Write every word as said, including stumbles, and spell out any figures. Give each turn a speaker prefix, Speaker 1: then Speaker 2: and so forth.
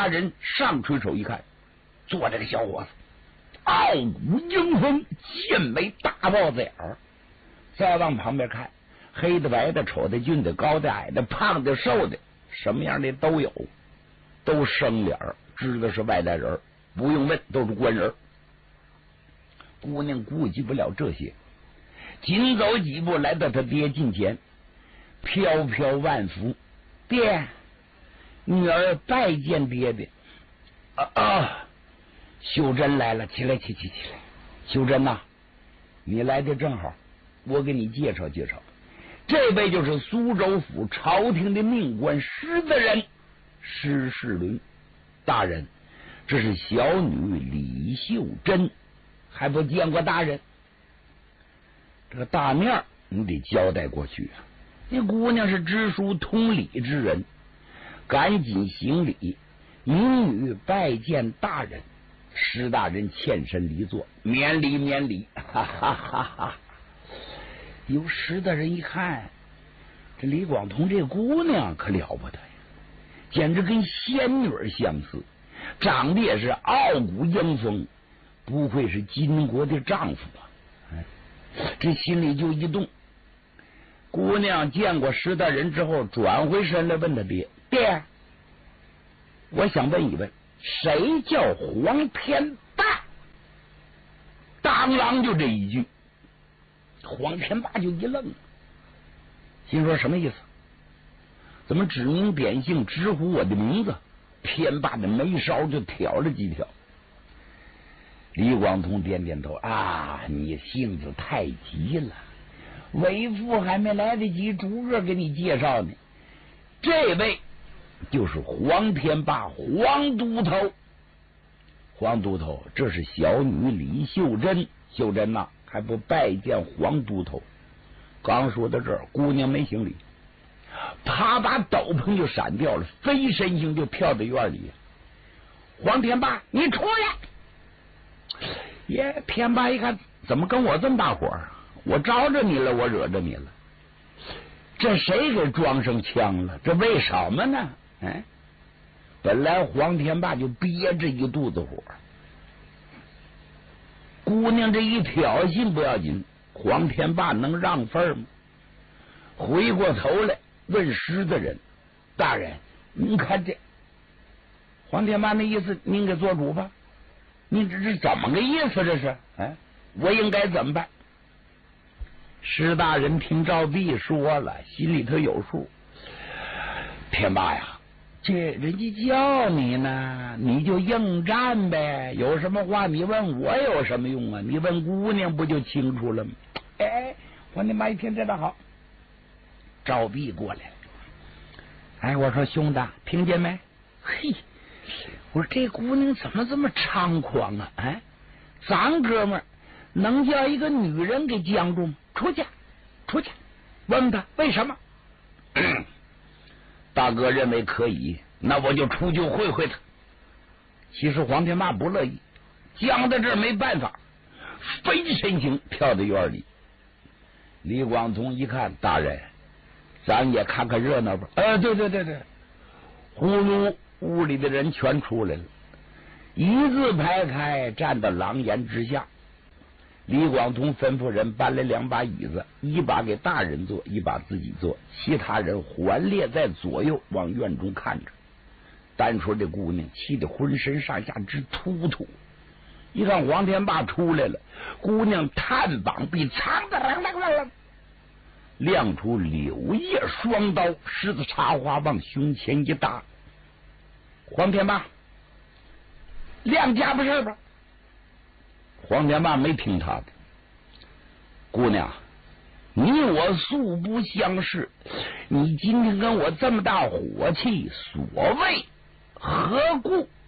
Speaker 1: 大人上垂手一看，坐这个小伙子傲骨英风，剑眉大豹子眼儿，再往旁边看，黑的白的，丑的俊的，高的矮的，胖的瘦的，什么样的都有，都生脸儿，知道是外来人，不用问，都是官人。姑娘顾及不了这些，紧走几步来到他爹近前，飘飘万福，爹，女儿拜见爹爹。啊啊！秀珍来了，起来，起起起来！秀珍呐、啊，你来的正好，我给你介绍介绍，这位就是苏州府朝廷的命官施大人施世伦大人，这是小女李秀珍，还不见过大人。这个大面你得交代过去啊！那姑娘是知书通礼之人，赶紧行礼，民女拜见大人。施大人欠身离座，免礼免礼，哈哈哈哈！有施大人一看，这李广同这姑娘可了不得呀，简直跟仙女相似，长得也是傲骨英风，不愧是金国的丈夫啊！哎，这心里就一动。姑娘见过施大人之后，转回身来问他爹：“爹，我想问一问。”谁叫黄天霸？当啷就这一句，黄天霸就一愣，心说什么意思？怎么指名点姓直呼我的名字？天霸的眉梢就挑了几挑。李广同点点头啊，你性子太急了，为父还没来得及逐个给你介绍呢。这位就是黄天霸，黄都头。黄都头，这是小女李秀珍。秀珍呐、啊，还不拜见黄都头。刚说到这儿，姑娘没行礼，啪把斗篷就闪掉了，飞身形就跳到院里。黄天霸，你出来！耶，天霸一看，怎么跟我这么大伙儿？我招着你了，我惹着你了。这谁给装上枪了？这为什么呢？哎，本来黄天霸就憋着一肚子火，姑娘这一挑衅不要紧，黄天霸能让份吗？回过头来问施大人：“大人，您看这黄天霸那意思，您给做主吧。您这是怎么个意思？这是？哎，我应该怎么办？”施大人听赵弼说了，心里头有数。天霸呀，这人家叫你呢，你就应战呗。有什么话你问我有什么用啊？你问姑娘不就清楚了吗？哎，黄天霸一听这倒好。赵弼过来了，哎，我说兄弟，听见没？嘿，我说这姑娘怎么这么猖狂啊？哎，咱哥们儿能叫一个女人给僵住吗？出去，出去，问问他为什么？大哥认为可以，那我就出去会会他。其实黄天霸不乐意，僵在这儿没办法，飞身形跳到院里。李广同一看，大人，咱也看看热闹吧。呃，对对对对，呼噜，屋里的人全出来了，一字排开，站到廊檐之下。李广同吩咐人搬来两把椅子，一把给大人坐，一把自己坐，其他人环列在左右，往院中看着。单说这姑娘气得浑身上下直突突，一看黄天霸出来了，姑娘探膀臂，苍的啷啷啷啷，亮出柳叶双刀，狮子插花往胸前一搭。黄天霸，亮家不事吧？黄天霸没听他的。姑娘，你我素不相识，你今天跟我这么大火气，所谓何故？